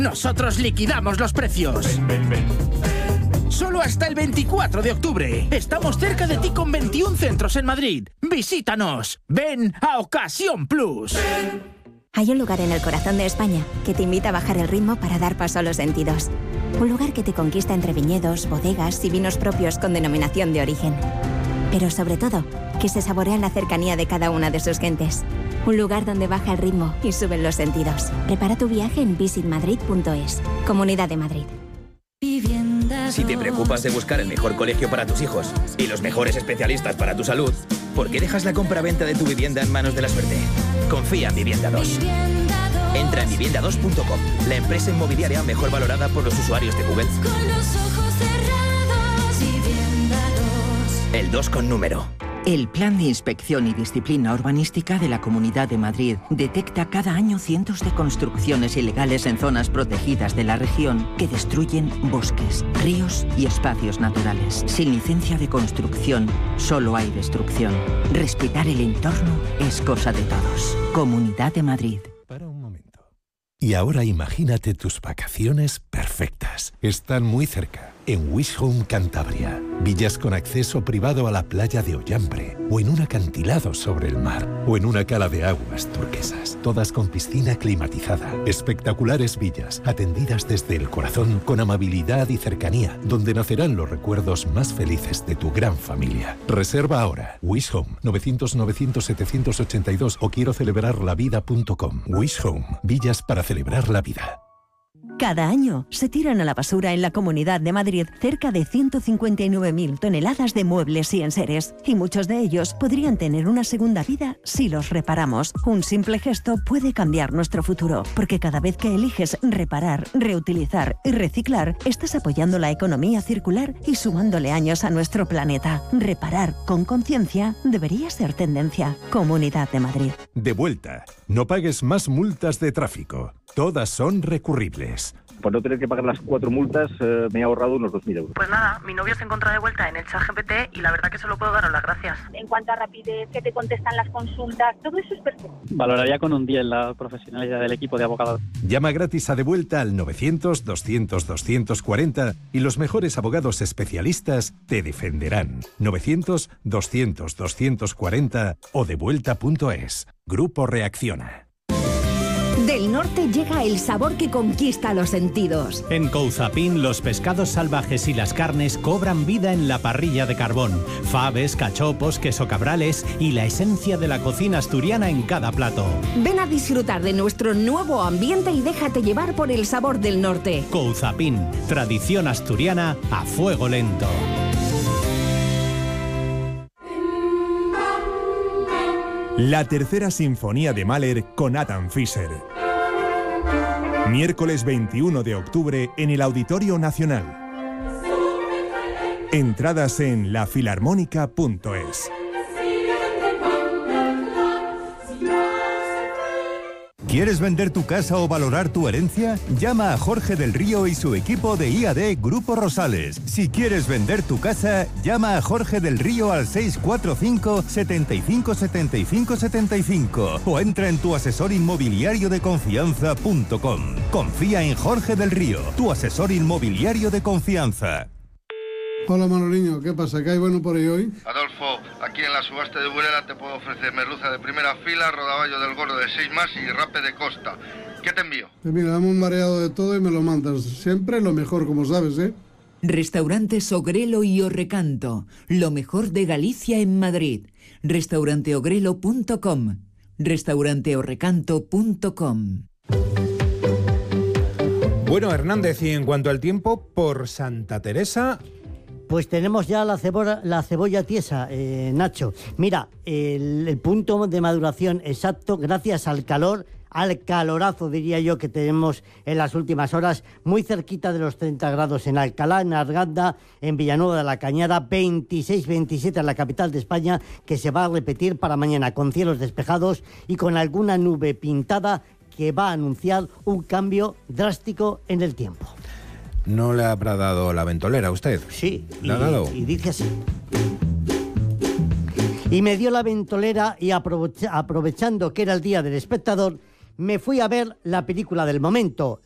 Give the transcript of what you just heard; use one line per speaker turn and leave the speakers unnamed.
nosotros liquidamos los precios.
Ven.
Solo hasta el 24 de octubre. Estamos cerca de ti con 21 centros en Madrid. Visítanos. Ven a Ocasión Plus.
Hay un lugar en el corazón de España que te invita a bajar el ritmo para dar paso a los sentidos. Un lugar que te conquista entre viñedos, bodegas y vinos propios con denominación de origen. Pero sobre todo, que se saborea la cercanía de cada una de sus gentes. Un lugar donde baja el ritmo y suben los sentidos. Prepara tu viaje en visitmadrid.es. Comunidad de Madrid.
Si te preocupas de buscar el mejor colegio para tus hijos y los mejores especialistas para tu salud, ¿por qué dejas la compra-venta de tu vivienda en manos de la suerte? Confía en Vivienda 2. Entra en vivienda2.com, la empresa inmobiliaria mejor valorada por los usuarios de Google.
Con los ojos cerrados, Vivienda 2.
El 2 con número.
El Plan de Inspección y Disciplina Urbanística de la Comunidad de Madrid detecta cada año cientos de construcciones ilegales en zonas protegidas de la región que destruyen bosques, ríos y espacios naturales. Sin licencia de construcción, solo hay destrucción. Respetar el entorno es cosa de todos. Comunidad de Madrid.
Para un momento. Y ahora imagínate tus vacaciones perfectas. Están muy cerca. En Wish Home Cantabria. Villas con acceso privado a la playa de Ollambre. O en un acantilado sobre el mar. O en una cala de aguas turquesas. Todas con piscina climatizada. Espectaculares villas, atendidas desde el corazón con amabilidad y cercanía. Donde nacerán los recuerdos más felices de tu gran familia. Reserva ahora. Wish Home 900-900-782 o quiero celebrarlavida.com. Wish Home. Villas para celebrar la vida.
Cada año se tiran a la basura en la Comunidad de Madrid cerca de 159.000 toneladas de muebles y enseres, y muchos de ellos podrían tener una segunda vida si los reparamos. Un simple gesto puede cambiar nuestro futuro, porque cada vez que eliges reparar, reutilizar y reciclar, estás apoyando la economía circular y sumándole años a nuestro planeta. Reparar con conciencia debería ser tendencia. Comunidad de Madrid.
De vuelta. No pagues más multas de tráfico. Todas son recurribles.
Por no tener que pagar las 4 multas, me he ahorrado unos 2.000 euros.
Pues nada, mi novio se encuentra de vuelta en el ChatGPT y la verdad que solo puedo daros las gracias.
En cuanto a rapidez, que te contestan las consultas, todo eso es perfecto.
Valoraría con un 10 la profesionalidad del equipo de abogados.
Llama gratis a De Vuelta al 900-200-240 y los mejores abogados especialistas te defenderán. 900-200-240 o devuelta.es. Grupo Reacciona.
Del norte llega el sabor que conquista los sentidos.
En Couzapin, los pescados salvajes y las carnes cobran vida en la parrilla de carbón. Faves, cachopos, queso cabrales y la esencia de la cocina asturiana en cada plato.
Ven a disfrutar de nuestro nuevo ambiente y déjate llevar por el sabor del norte.
Couzapin, tradición asturiana a fuego lento.
La tercera sinfonía de Mahler con Nathan Fisher. Miércoles 21 de octubre en el Auditorio Nacional. Entradas en lafilarmónica.es.
¿Quieres vender tu casa o valorar tu herencia? Llama a Jorge del Río y su equipo de IAD Grupo Rosales. Si quieres vender tu casa, llama a Jorge del Río al 645 75 75 75 o entra en tuasesorinmobiliariodeconfianza.com. Confía en Jorge del Río, tu asesor inmobiliario de confianza.
Hola Manoliño, ¿qué pasa? ¿Qué hay bueno por ahí hoy?
Adolfo, aquí en la subasta de Burela te puedo ofrecer merluza de primera fila, rodaballo del gordo de 6 más y rape de costa. ¿Qué te envío?
Pues mira, dame un mareado de todo y me lo mandas. Siempre lo mejor, como sabes, ¿eh?
Restaurantes Ogrelo y Orrecanto, lo mejor de Galicia en Madrid. Restauranteogrelo.com, restauranteorrecanto.com.
Bueno, Hernández, y en cuanto al tiempo, por Santa Teresa...
Pues tenemos ya la cebolla tiesa, Nacho. Mira, el punto de maduración exacto, gracias al calor, al calorazo, diría yo, que tenemos en las últimas horas, muy cerquita de los 30 grados en Alcalá, en Arganda, en Villanueva de la Cañada, 26-27 en la capital de España, que se va a repetir para mañana, con cielos despejados y con alguna nube pintada que va a anunciar un cambio drástico en el tiempo.
¿No le habrá dado la ventolera a usted?
Sí.
¿Le ha dado?
Y dice así. Y me dio la ventolera y aprovechando que era el Día del Espectador, me fui a ver la película del momento,